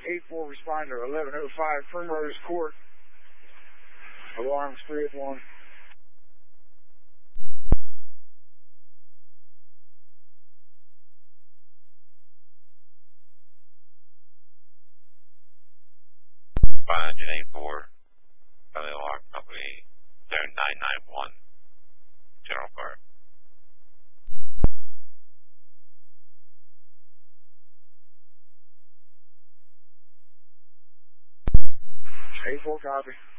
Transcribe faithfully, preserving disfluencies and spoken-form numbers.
eight four responder eleven oh five Primrose Court. Alarms three oh one. Engine eight four, L A R Company seven nine nine one, General Fire. eight four copy.